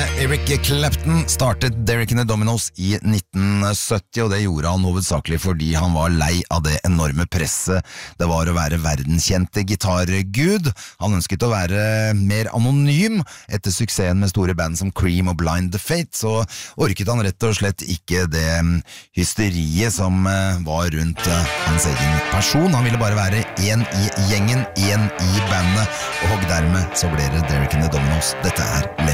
Eric Clapton startet Derek and the Dominos i 1970, og det gjorde han hovedsakelig fordi han var lei av det enorme presset det var å være verdenskjente gitargud. Han ønsket å være mer anonym. Etter suksessen med store band som Cream og Blind the Fate, så orket han rett og slett ikke det hysteriet som var rundt hans egen person. Han ville bare være en i gjengen, en i bandet, og dermed så ble det Derek and the Dominos. Dette er